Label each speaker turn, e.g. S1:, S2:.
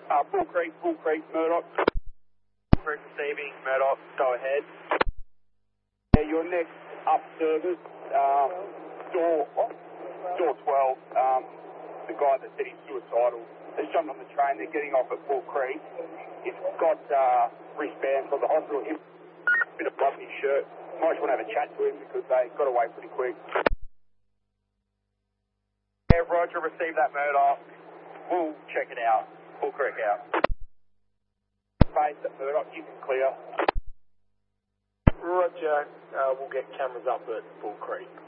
S1: Bull Creek, Murdoch. Bull Creek receiving, Murdoch, go ahead. Yeah, your next up service, door 12, the guy that said he's suicidal has jumped on the train. They're getting off at Bull Creek. He's got wristbands from the hospital, a bit of blood in his shirt. Might just want to have a chat to him because they got away pretty quick. Yeah, Roger, receive that Murdoch. We'll check it out. Bull Creek out. Base at Murdoch, you can clear.
S2: Roger, we'll get cameras up at Bull Creek.